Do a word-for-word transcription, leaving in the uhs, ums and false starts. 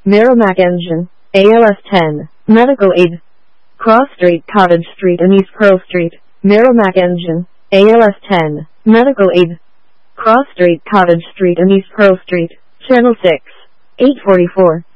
Merrimack Engine, A L S ten, Medical Aid. Cross Street, Cottage Street and East Pearl Street, Merrimack Engine, A L S ten, Medical Aid. Cross Street, Cottage Street and East Pearl Street, Channel six, eight forty-four.